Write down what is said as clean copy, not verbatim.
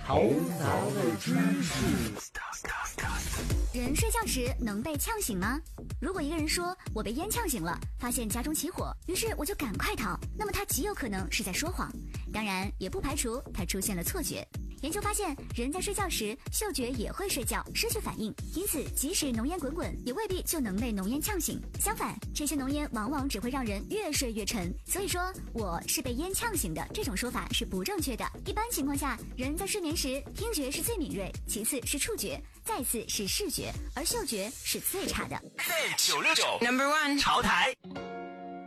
头脑的知识。 人睡觉时能被呛醒吗？如果一个人说我被烟呛醒了，发现家中起火，于是我就赶快逃，那么他极有可能是在说谎，当然也不排除他出现了错觉。研究发现，人在睡觉时嗅觉也会睡觉，失去反应，因此即使浓烟滚滚，也未必就能被浓烟呛醒。相反，这些浓烟往往只会让人越睡越沉。所以说我是被烟呛醒的这种说法是不正确的。一般情况下，人在睡眠时听觉是最敏锐，其次是触觉，再次是视觉，而嗅觉是最差的。 969 No.1 潮台。